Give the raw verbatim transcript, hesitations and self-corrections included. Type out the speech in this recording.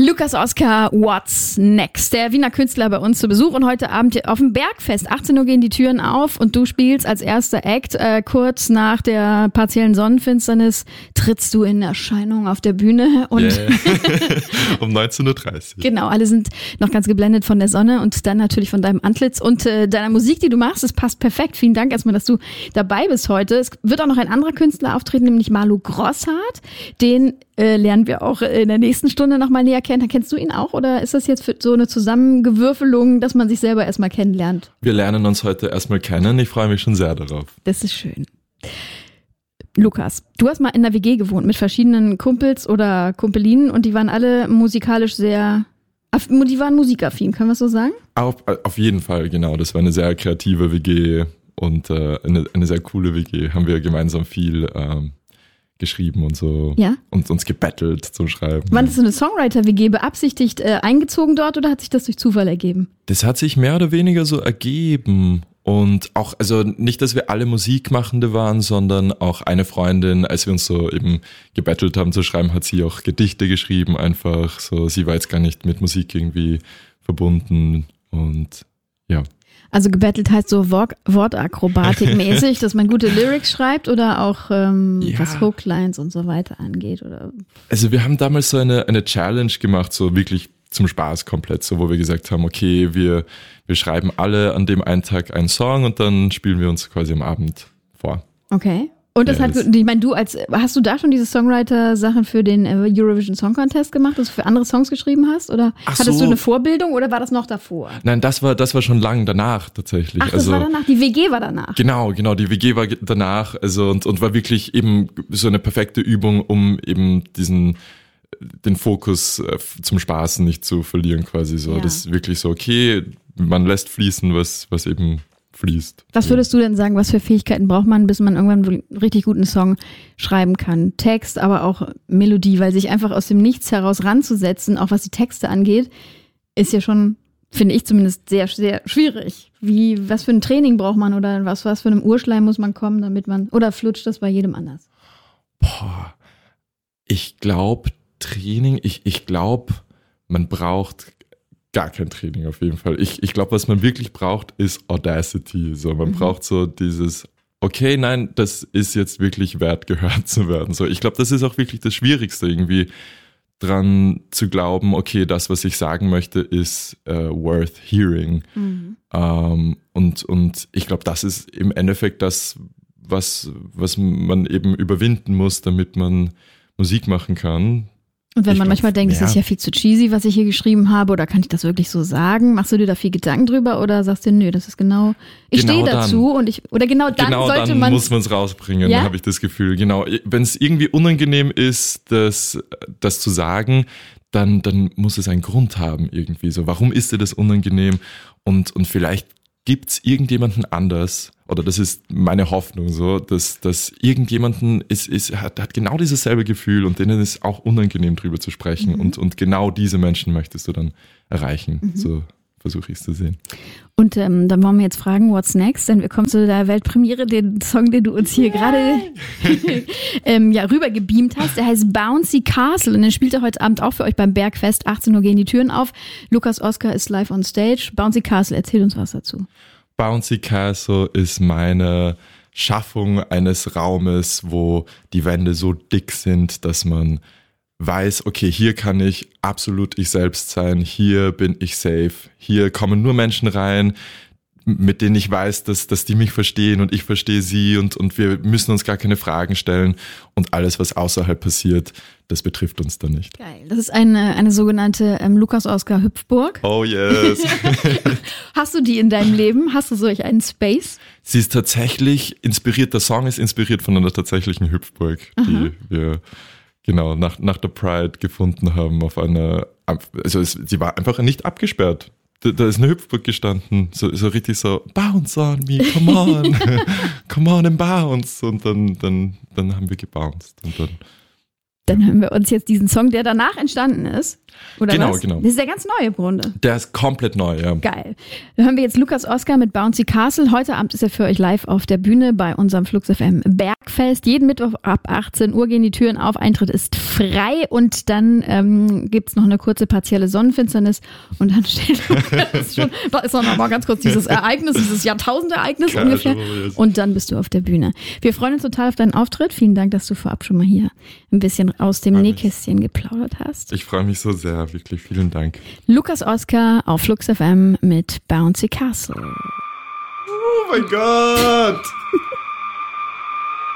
Lukas Oskar, What's Next? Der Wiener Künstler bei uns zu Besuch und heute Abend auf dem Bergfest. achtzehn Uhr gehen die Türen auf und du spielst als erster Act. Äh, kurz nach der partiellen Sonnenfinsternis trittst du in Erscheinung auf der Bühne. Und yeah. um neunzehn Uhr dreißig. Genau, alle sind noch ganz geblendet von der Sonne und dann natürlich von deinem Antlitz und äh, deiner Musik, die du machst. Es passt perfekt. Vielen Dank erstmal, dass du dabei bist heute. Es wird auch noch ein anderer Künstler auftreten, nämlich Marlo Grosshardt. Den äh, lernen wir auch in der nächsten Stunde nochmal näher kennen. Kennst du ihn auch oder ist das jetzt für so eine Zusammengewürfelung, dass man sich selber erstmal kennenlernt? Wir lernen uns heute erstmal kennen. Ich freue mich schon sehr darauf. Das ist schön. Lukas, du hast mal in der W G gewohnt mit verschiedenen Kumpels oder Kumpelinen und die waren alle musikalisch sehr, die waren musikaffin, können wir es so sagen? Auf, auf jeden Fall, genau. Das war eine sehr kreative W G und äh, eine, eine sehr coole W G. Haben wir gemeinsam viel ähm, geschrieben und so ja? und uns gebettelt zum Schreiben. War das so eine Songwriter-W G beabsichtigt äh, eingezogen dort oder hat sich das durch Zufall ergeben? Das hat sich mehr oder weniger so ergeben. Und auch, also nicht, dass wir alle Musikmachende waren, sondern auch eine Freundin, als wir uns so eben gebettelt haben zu schreiben, hat sie auch Gedichte geschrieben einfach. So, sie war jetzt gar nicht mit Musik irgendwie verbunden und ja. Also gebettelt heißt so Wort- Wortakrobatik-mäßig, dass man gute Lyrics schreibt oder auch ähm, ja. was Hooklines und so weiter angeht? Oder? Also wir haben damals so eine, eine Challenge gemacht, so wirklich zum Spaß komplett, so wo wir gesagt haben, okay, wir, wir schreiben alle an dem einen Tag einen Song und dann spielen wir uns quasi am Abend vor. Okay. Und das ja, hat, das ich meine, du als, hast du da schon diese Songwriter-Sachen für den Eurovision Song Contest gemacht, dass du für andere Songs geschrieben hast? Oder Ach hattest so. du eine Vorbildung oder war das noch davor? Nein, das war, das war schon lang danach tatsächlich. Ach, das also, war danach, die W G war danach? Genau, genau, die W G war danach, also und, und war wirklich eben so eine perfekte Übung, um eben diesen, den Fokus zum Spaßen nicht zu verlieren quasi so. Ja. Das ist wirklich so, okay, man lässt fließen, was, was eben fließt. Was würdest du denn sagen, was für Fähigkeiten braucht man, bis man irgendwann einen richtig guten Song schreiben kann? Text, aber auch Melodie, weil sich einfach aus dem Nichts heraus ranzusetzen, auch was die Texte angeht, ist ja schon, finde ich zumindest, sehr, sehr schwierig. Wie, was für ein Training braucht man oder was, was für einem Urschleim muss man kommen, damit man, oder flutscht das bei jedem anders? Boah, ich glaube Training, ich, ich glaube, man braucht gar kein Training auf jeden Fall. Ich, ich glaube, was man wirklich braucht, ist Audacity. So, man mhm. braucht so dieses, okay, nein, das ist jetzt wirklich wert, gehört zu werden. So, ich glaube, das ist auch wirklich das Schwierigste, irgendwie dran zu glauben, okay, das, was ich sagen möchte, ist uh, worth hearing. Mhm. Um, und, und ich glaube, das ist im Endeffekt das, was, was man eben überwinden muss, damit man Musik machen kann. Und wenn ich man glaub, manchmal denkt, es ja. ist ja viel zu cheesy, was ich hier geschrieben habe, oder kann ich das wirklich so sagen? Machst du dir da viel Gedanken drüber oder sagst du, nö, das ist genau, ich genau stehe dazu und ich, oder genau dann genau sollte dann man muss man es rausbringen, ja? habe ich das Gefühl. Genau, wenn es irgendwie unangenehm ist, das, das zu sagen, dann, dann muss es einen Grund haben irgendwie. So, warum ist dir das unangenehm? Und, und vielleicht gibt es irgendjemanden anders, oder das ist meine Hoffnung so, dass, dass irgendjemanden ist, ist, hat, hat genau dieses selbe Gefühl und denen ist auch unangenehm drüber zu sprechen. Mhm. Und, und genau diese Menschen möchtest du dann erreichen. Mhm. So versuche ich es zu sehen. Und ähm, dann wollen wir jetzt fragen, what's next? Denn wir kommen zu der Weltpremiere, den Song, den du uns hier yeah. gerade ähm, ja, rübergebeamt hast. Der heißt Bouncy Castle und den spielt er heute Abend auch für euch beim Bergfest. achtzehn Uhr gehen die Türen auf. Lukas Oskar ist live on stage. Bouncy Castle, erzähl uns was dazu. Bouncy Castle ist meine Schaffung eines Raumes, wo die Wände so dick sind, dass man weiß, okay, hier kann ich absolut ich selbst sein, hier bin ich safe, hier kommen nur Menschen rein, mit denen ich weiß, dass, dass die mich verstehen und ich verstehe sie und, und wir müssen uns gar keine Fragen stellen und alles, was außerhalb passiert, das betrifft uns dann nicht. Geil. Das ist eine, eine sogenannte ähm, Lukas Oskar Hüpfburg. Oh yes. Hast du die in deinem Leben? Hast du solch einen Space? Sie ist tatsächlich inspiriert, der Song ist inspiriert von einer tatsächlichen Hüpfburg, Aha. die wir genau nach, nach der Pride gefunden haben auf einer, also es, sie war einfach nicht abgesperrt. Da, da ist eine Hüpfburg gestanden, so, so richtig so, bounce on me, come on, come on and bounce. Und dann, dann, dann haben wir gebounced. Und dann Dann hören wir uns jetzt diesen Song, der danach entstanden ist. Oder genau, was? genau. Das ist der ganz neue im Grunde. Der ist komplett neu, ja. Geil. Dann hören wir jetzt Lukas Oskar mit Bouncy Castle. Heute Abend ist er für euch live auf der Bühne bei unserem Flux F M Bergfest. Jeden Mittwoch ab achtzehn Uhr gehen die Türen auf. Eintritt ist frei und dann ähm, gibt es noch eine kurze partielle Sonnenfinsternis und dann steht Lukas schon, da ist noch mal ganz kurz dieses Ereignis, dieses Jahrtausendereignis ungefähr. Und dann bist du auf der Bühne. Wir freuen uns total auf deinen Auftritt. Vielen Dank, dass du vorab schon mal hier ein bisschen aus dem Nähkästchen geplaudert hast. Ich freue mich so sehr, wirklich vielen Dank. Lukas Oskar auf Flux F M mit Bouncy Castle. Oh mein Gott!